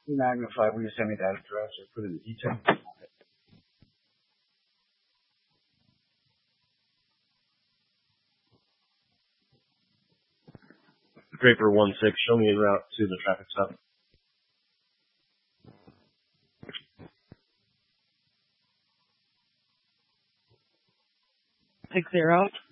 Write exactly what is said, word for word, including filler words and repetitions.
Magnify. Will you send me that address or put in the detail? Draper one six, show me en route to the traffic stop. Six zero.